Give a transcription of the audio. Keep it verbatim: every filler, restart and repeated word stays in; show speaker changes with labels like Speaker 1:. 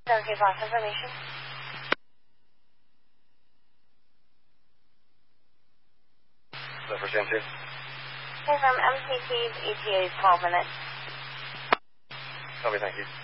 Speaker 1: Okay, boss information.
Speaker 2: Is that for Sam two?
Speaker 1: Okay, from M C T's E T A twelve minutes.
Speaker 2: Copy, thank you.